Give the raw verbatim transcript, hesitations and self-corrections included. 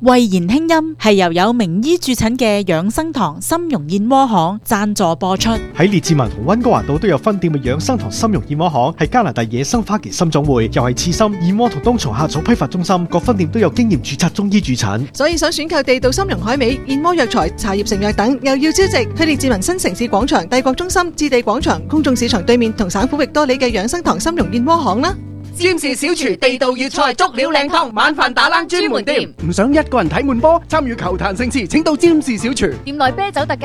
慧言輕音係由有名醫駐診嘅養生堂參茸燕窩行贊助播出。 喺列治文同溫哥華道都有分店嘅養生堂參茸燕窩行係加拿大野生花旗參種會，又係刺參、燕窩同冬蟲夏草批發中心，各分店都有經驗註冊中醫駐診。 所以想選購地道參茸海味、燕窩藥材、茶葉成藥等，又要超值，去列治文新城市廣場、帝國中心、置地廣場、公眾市場對面同省府域多里嘅養生堂參茸燕窩行啦。 占士小廚地道粵菜足料靚湯，晚飯打冷專門店。 唔想一個人睇悶波，參與球壇盛事，請到占士小廚。 店內啤酒特價